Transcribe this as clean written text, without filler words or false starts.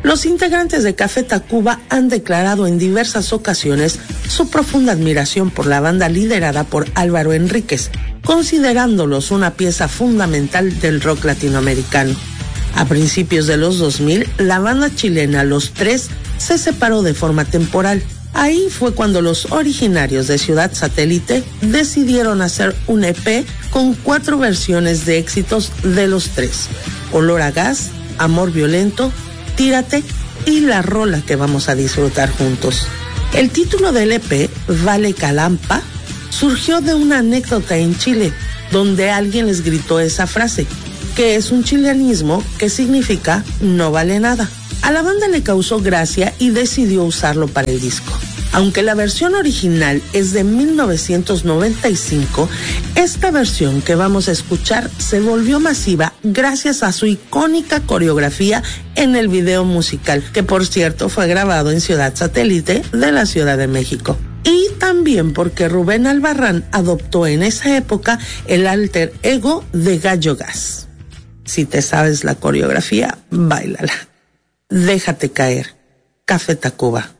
Los integrantes de Café Tacuba han declarado en diversas ocasiones su profunda admiración por la banda liderada por Álvaro Enríquez, considerándolos una pieza fundamental del rock latinoamericano. A principios de los 2000, la banda chilena Los Tres se separó de forma temporal. Ahí fue cuando los originarios de Ciudad Satélite decidieron hacer un EP con 4 versiones de éxitos de Los Tres: Olor a Gas, Amor Violento, Tírate y la rola que vamos a disfrutar juntos. El título del EP, Vale Calampa, surgió de una anécdota en Chile, donde alguien les gritó esa frase, que es un chilenismo que significa no vale nada. A la banda le causó gracia y decidió usarlo para el disco. Aunque la versión original es de 1995, esta versión que vamos a escuchar se volvió masiva gracias a su icónica coreografía en el video musical, que por cierto fue grabado en Ciudad Satélite de la Ciudad de México. Y también porque Rubén Albarrán adoptó en esa época el alter ego de Gallo Gas. Si te sabes la coreografía, báilala. Déjate caer. Café Tacuba.